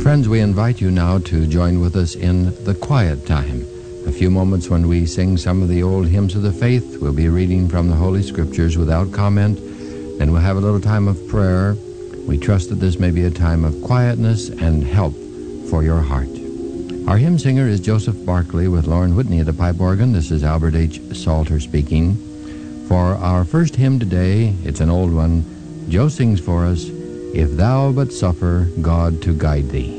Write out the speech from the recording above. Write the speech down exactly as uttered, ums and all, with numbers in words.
Friends, we invite you now to join with us in the quiet time. A few moments when we sing some of the old hymns of the faith. We'll be reading from the Holy Scriptures without comment. Then we'll have a little time of prayer. We trust that this may be a time of quietness and help for your heart. Our hymn singer is Joseph Barkley with Lauren Whitney at the pipe organ. This is Albert H. Salter speaking. For our first hymn today, it's an old one. Joe sings for us, "If Thou But Suffer God to Guide Thee."